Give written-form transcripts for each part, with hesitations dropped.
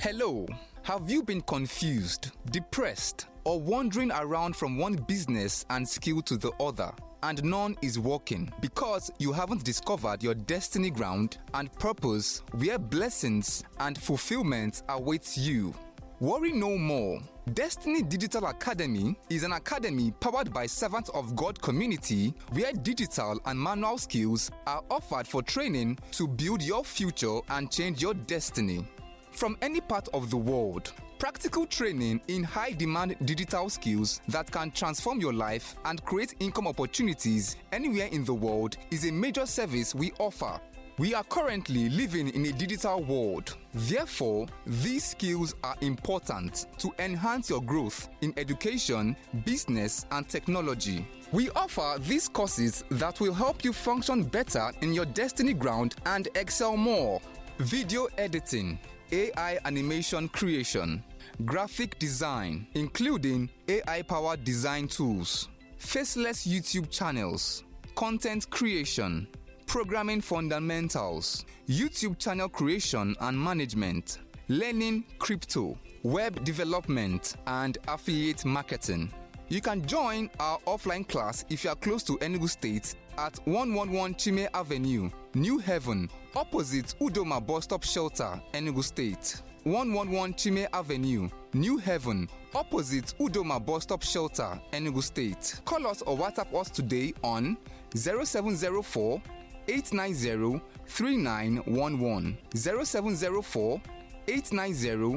Hello, have you been confused, depressed, or wandering around from one business and skill to the other, and none is working because you haven't discovered your destiny ground and purpose where blessings and fulfillment awaits you? Worry no more. Destiny Digital Academy is an academy powered by Servants of God community where digital and manual skills are offered for training to build your future and change your destiny. From any part of the world, practical training in high-demand digital skills that can transform your life and create income opportunities anywhere in the world is a major service we offer. We are currently living in a digital world. Therefore, these skills are important to enhance your growth in education, business, and technology. We offer these courses that will help you function better in your destiny ground and excel more. Video editing, AI animation creation, graphic design, including AI-powered design tools, faceless YouTube channels, content creation, programming fundamentals, YouTube channel creation and management, learning crypto, web development, and affiliate marketing. You can join our offline class if you are close to Enugu State at 111 Chime Avenue, New Haven, opposite Udoma Bus Stop Shelter, Enugu State. 111 Chime Avenue, New Haven, opposite Udoma Bus Stop Shelter, Enugu State. Call us or WhatsApp us today on 0704 890 3911. 0704 890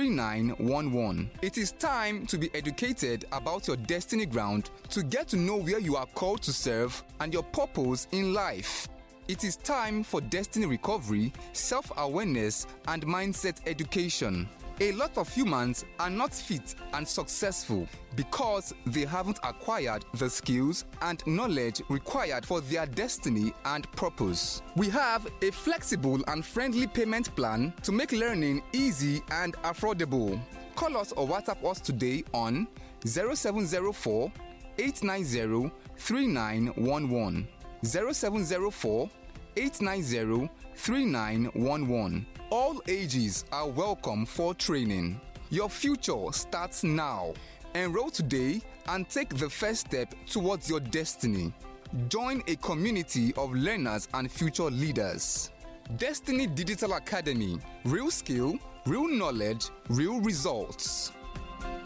3911. It is time to be educated about your destiny ground to get to know where you are called to serve and your purpose in life. It is time for destiny recovery, self-awareness, and mindset education. A lot of humans are not fit and successful because they haven't acquired the skills and knowledge required for their destiny and purpose. We have a flexible and friendly payment plan to make learning easy and affordable. Call us or WhatsApp us today on 0704 890 3911. 0704 890 3911. All ages are welcome for training. Your future starts now. Enroll today and take the first step towards your destiny. Join a community of learners and future leaders. Destiny Digital Academy. Real skill, real knowledge, real results.